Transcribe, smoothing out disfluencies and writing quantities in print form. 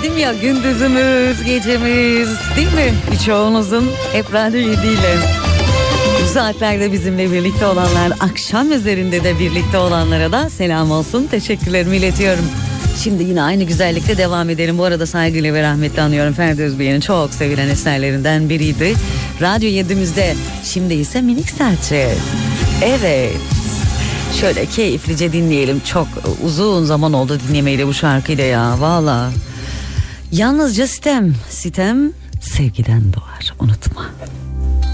Dedim ya, gündüzümüz, gecemiz değil mi? Birçoğunuzun hep Radyo 7 ile. Bu saatlerde bizimle birlikte olanlar, akşam üzerinde de birlikte olanlara da selam olsun. Teşekkürlerimi iletiyorum. Şimdi yine aynı güzellikle devam edelim. Bu arada saygıyla ve rahmetle anıyorum. Ferdi Özbey'in çok sevilen eserlerinden biriydi. Radyo 7'mizde şimdi ise Minik Serçe. Evet. Şöyle keyiflice dinleyelim. Çok uzun zaman oldu dinlemeyeli bu şarkıyı da ya. Valla. Yalnızca sitem sevgiden doğar. Unutma.